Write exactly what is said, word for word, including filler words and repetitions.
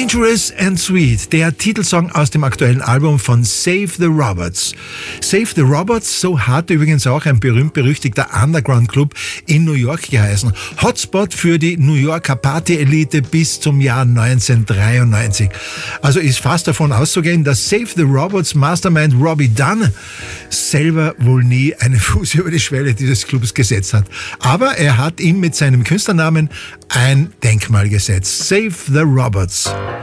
Dangerous and Sweet, der Titelsong aus dem aktuellen Album von Save the Robots. Save the Robots, so hat übrigens auch ein berühmt-berüchtigter Underground-Club in New York geheißen. Hotspot für die New Yorker Party-Elite bis zum Jahr neunzehnhundertdreiundneunzig. Also ist fast davon auszugehen, dass Save the Robots Mastermind Robbie Dunn selber wohl nie einen Fuß über die Schwelle dieses Clubs gesetzt hat. Aber er hat ihm mit seinem Künstlernamen ein Denkmal gesetzt. Save the Robots.